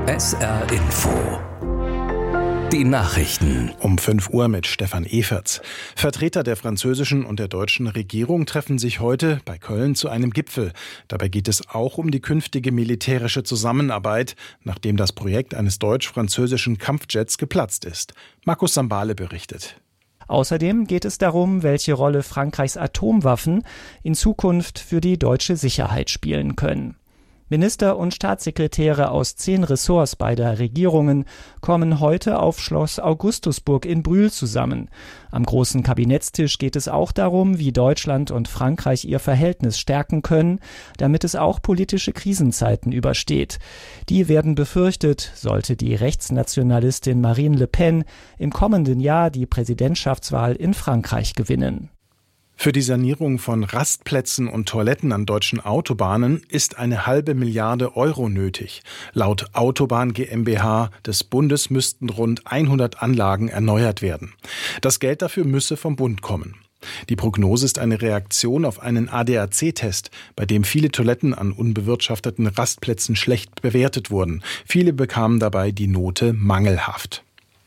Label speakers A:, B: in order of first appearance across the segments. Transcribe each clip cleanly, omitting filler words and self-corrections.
A: SR Info. Die Nachrichten.
B: Um 5 Uhr mit Stefan Eferts. Vertreter der französischen und der deutschen Regierung treffen sich heute bei Köln zu einem Gipfel. Dabei geht es auch um die künftige militärische Zusammenarbeit, nachdem das Projekt eines deutsch-französischen Kampfjets geplatzt ist. Markus Sambale berichtet.
C: Außerdem geht es darum, welche Rolle Frankreichs Atomwaffen in Zukunft für die deutsche Sicherheit spielen können. Minister und Staatssekretäre aus 10 Ressorts beider Regierungen kommen heute auf Schloss Augustusburg in Brühl zusammen. Am großen Kabinettstisch geht es auch darum, wie Deutschland und Frankreich ihr Verhältnis stärken können, damit es auch politische Krisenzeiten übersteht. Die werden befürchtet, sollte die Rechtsnationalistin Marine Le Pen im kommenden Jahr die Präsidentschaftswahl in Frankreich gewinnen.
B: Für die Sanierung von Rastplätzen und Toiletten an deutschen Autobahnen ist eine halbe Milliarde Euro nötig. Laut Autobahn GmbH des Bundes müssten rund 100 Anlagen erneuert werden. Das Geld dafür müsse vom Bund kommen. Die Prognose ist eine Reaktion auf einen ADAC-Test, bei dem viele Toiletten an unbewirtschafteten Rastplätzen schlecht bewertet wurden. Viele bekamen dabei die Note mangelhaft.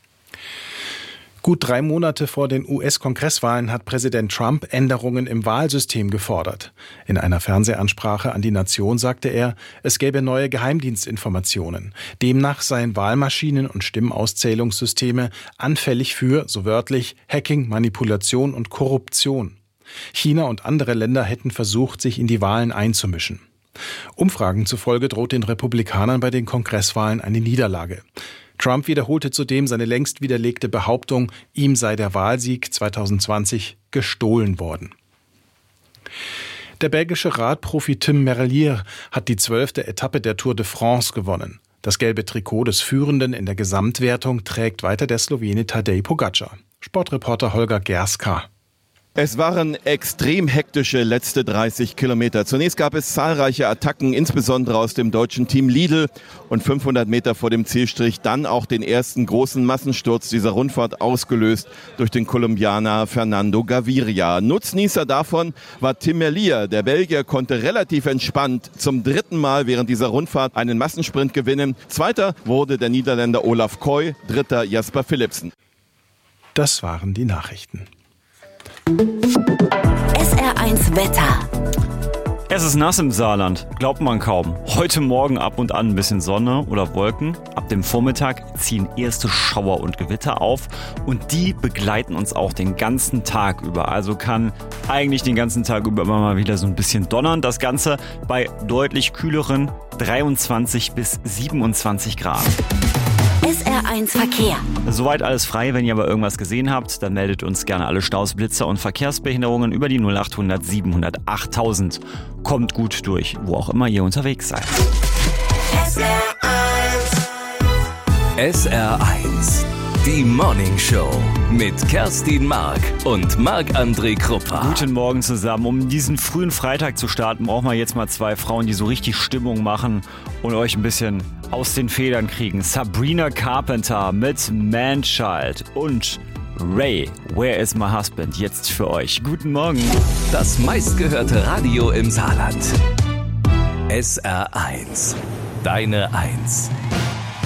B: Gut 3 Monate vor den US-Kongresswahlen hat Präsident Trump Änderungen im Wahlsystem gefordert. In einer Fernsehansprache an die Nation sagte er, es gäbe neue Geheimdienstinformationen. Demnach seien Wahlmaschinen und Stimmauszählungssysteme anfällig für, so wörtlich, Hacking, Manipulation und Korruption. China und andere Länder hätten versucht, sich in die Wahlen einzumischen. Umfragen zufolge droht den Republikanern bei den Kongresswahlen eine Niederlage. Trump wiederholte zudem seine längst widerlegte Behauptung, ihm sei der Wahlsieg 2020 gestohlen worden. Der belgische Radprofi Tim Merlier hat die 12. Etappe der Tour de France gewonnen. Das gelbe Trikot des Führenden in der Gesamtwertung trägt weiter der Slowene Tadej Pogačar. Sportreporter Holger Gerska.
D: Es waren extrem hektische letzte 30 Kilometer. Zunächst gab es zahlreiche Attacken, insbesondere aus dem deutschen Team Lidl. Und 500 Meter vor dem Zielstrich dann auch den ersten großen Massensturz dieser Rundfahrt, ausgelöst durch den Kolumbianer Fernando Gaviria. Nutznießer davon war Tim Merlier. Der Belgier konnte relativ entspannt zum 3. Mal während dieser Rundfahrt einen Massensprint gewinnen. Zweiter wurde der Niederländer Olaf Koy, 3. Jasper Philipsen.
B: Das waren die Nachrichten.
E: SR1 Wetter.
F: Es ist nass im Saarland, glaubt man kaum. Heute Morgen ab und an ein bisschen Sonne oder Wolken. Ab dem Vormittag ziehen erste Schauer und Gewitter auf und die begleiten uns auch den ganzen Tag über. Also kann eigentlich den ganzen Tag über immer mal wieder so ein bisschen donnern. Das Ganze bei deutlich kühleren 23 bis 27 Grad.
E: SR1 Verkehr.
F: Soweit alles frei. Wenn ihr aber irgendwas gesehen habt, dann meldet uns gerne alle Staus, Blitzer und Verkehrsbehinderungen über die 0800 700 8000. Kommt gut durch, wo auch immer ihr unterwegs seid.
A: SR1. Die Morning Show mit Kerstin Mark und Marc-André Kruppa.
F: Guten Morgen zusammen. Um diesen frühen Freitag zu starten, brauchen wir jetzt mal 2 Frauen, die so richtig Stimmung machen und euch ein bisschen aus den Federn kriegen. Sabrina Carpenter mit Manchild und Ray, Where is my husband? Jetzt für euch. Guten Morgen.
A: Das meistgehörte Radio im Saarland. SR1. Deine 1.